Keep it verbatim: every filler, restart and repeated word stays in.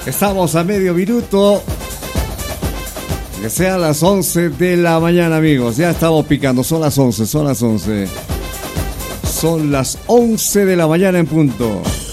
Estamos a medio minuto. Que sean las once de la mañana, amigos. Ya estamos picando. Son las once, son las once. Son las once de la mañana en punto.